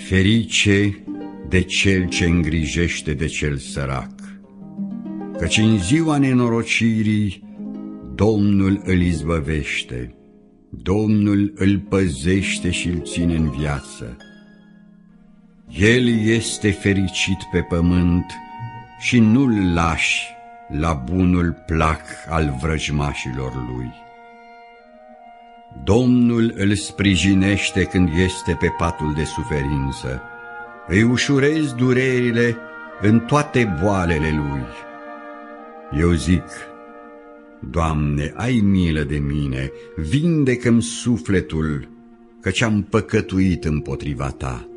Ferice de cel ce îngrijește de cel sărac, căci în ziua nenorocirii Domnul îl izbăvește, Domnul îl păzește și îl ține în viață. El este fericit pe pământ și nu-l lași la bunul plac al vrăjmașilor lui. Domnul îl sprijinește când este pe patul de suferință, îi ușurezi durerile în toate boalele lui. Eu zic: Doamne, ai milă de mine, vindecă-mi sufletul, căci am păcătuit împotriva Ta.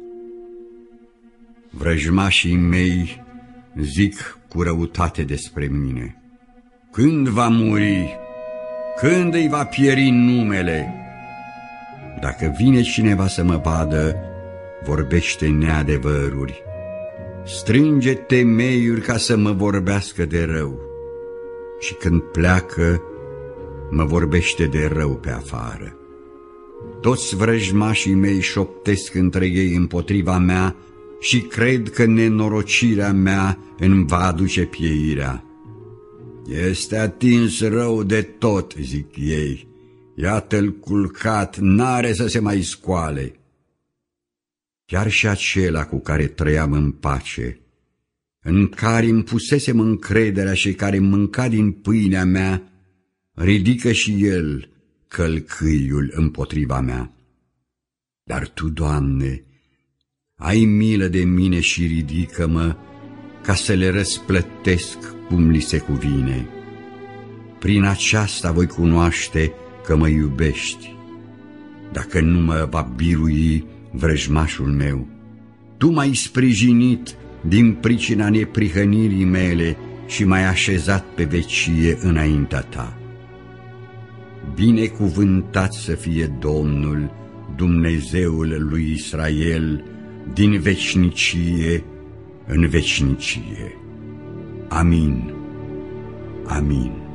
Vrăjmașii mei zic cu răutate despre mine: când va muri? Când îi va pieri numele? Dacă vine cineva să mă vadă, vorbește neadevăruri, strânge temeiuri ca să mă vorbească de rău, și când pleacă, mă vorbește de rău pe afară. Toți vrăjmașii mei șoptesc între ei împotriva mea și cred că nenorocirea mea îmi va aduce pieirea. Este atins rău de tot, zic ei, iată-l culcat, n-are să se mai scoale. Chiar și acela cu care trăiam în pace, în care îmi pusesem încrederea și care mânca din pâinea mea, ridică și el călcâiul împotriva mea. Dar Tu, Doamne, ai milă de mine și ridică-mă ca să le răsplătesc cum li se cuvine. Prin aceasta voi cunoaște că mă iubești. Dacă nu mă va birui vrăjmașul meu, Tu m-ai sprijinit din pricina neprihănirii mele și m-ai așezat pe vecie înaintea Ta. Binecuvântat să fie Domnul, Dumnezeul lui Israel, din veșnicie în veșnicie. Amin. Amin.